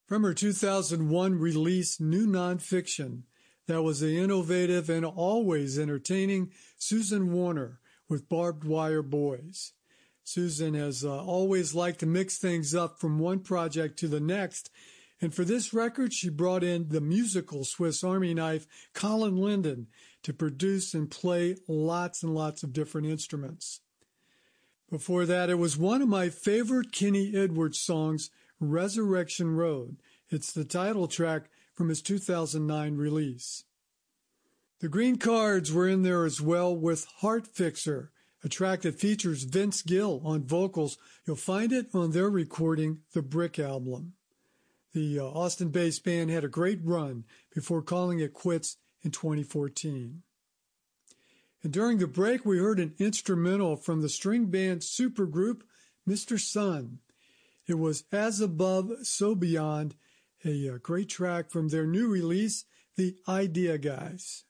From her 2001 release, New Nonfiction, that was the innovative and always entertaining Susan Warner with Barbed Wire Boys. Susan has always liked to mix things up from one project to the next, and for this record she brought in the musical Swiss Army knife Colin Linden to produce and play lots and lots of different instruments. Before that, it was one of my favorite Kenny Edwards songs, Resurrection Road. It's the title track from his 2009 release. The Green Cards were in there as well with Heart Fixer, a track that features Vince Gill on vocals. You'll find it on their recording, The Brick Album. The Austin-based band had a great run before calling it quits in 2014. And during the break, we heard an instrumental from the string band supergroup Mr. Sun. It was As Above, So Beyond, a great track from their new release, The Idea Guys.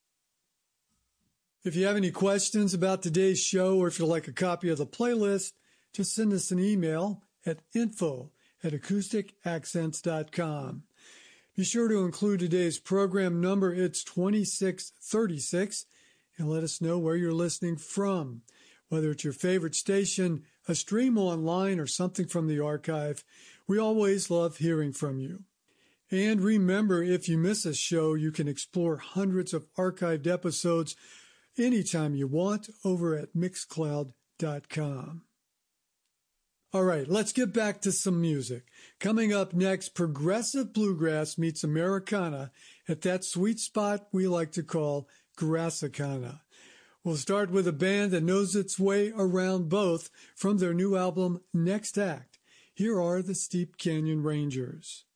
If you have any questions about today's show, or if you'd like a copy of the playlist, just send us an email at info@acousticaccents.com. Be sure to include today's program number. It's 2636, and let us know where you're listening from. Whether it's your favorite station, a stream online, or something from the archive, we always love hearing from you. And remember, if you miss a show, you can explore hundreds of archived episodes anytime you want over at Mixcloud.com. All right, let's get back to some music. Coming up next, progressive bluegrass meets Americana at that sweet spot we like to call Grassicana. We'll start with a band that knows its way around both from their new album, Next Act. Here are the Steep Canyon Rangers.